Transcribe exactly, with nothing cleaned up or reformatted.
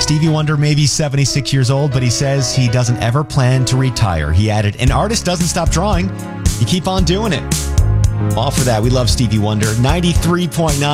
Stevie Wonder may be seventy-six years old, but he says he doesn't ever plan to retire. He added, an artist doesn't stop drawing. You keep on doing it. All for that. We love Stevie Wonder. ninety-three point nine